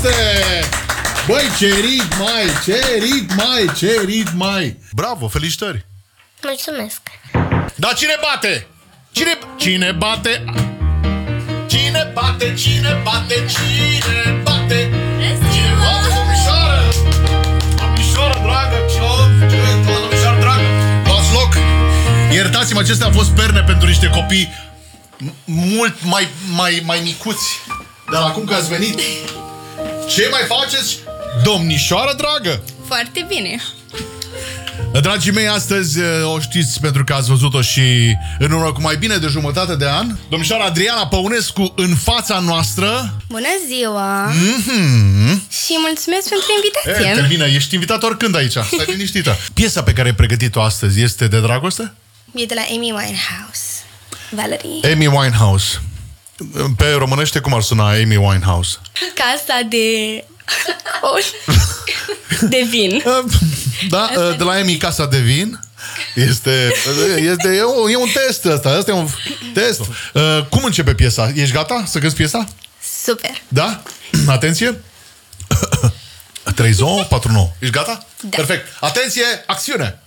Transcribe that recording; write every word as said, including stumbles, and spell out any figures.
este! Băi, ce ritm mai, ce ritm mai, ce ritm mai! Bravo, felicitări! Mulțumesc! Dar cine bate? Cine, cine bate? Cine bate, cine bate, cine bate? Cine bate, domnișoară? Domnișoară dragă, ce domnișoară dragă? Luați loc! Iertați-mă, acestea au fost perne pentru niște copii mult mai, mai, mai micuți. Dar acum că ați venit, ce mai faceți, domnișoară dragă? Foarte bine. Dragii mei, astăzi o știți pentru că ați văzut-o și în urmă cu mai bine de jumătate de an. Domnișoara Adriana Păunescu în fața noastră. Bună ziua! Mm-hmm. Și mulțumesc pentru invitație. E, termină, ești invitat oricând aici. Stai liniștită. Piesa pe care ai pregătit-o astăzi este de dragoste? E de la Amy Winehouse. Valerie. Amy Winehouse. Pe românește cum ar suna Amy Winehouse? Casa de... de vin. Da, de la Amy Casa de Vin. Este, este e, un, e un test ăsta. Asta e un test. Cum începe piesa? Ești gata să cânti piesa? Super. Da? Atenție. trei zero patru nouă. Ești gata? Da. Perfect. Atenție, acțiune.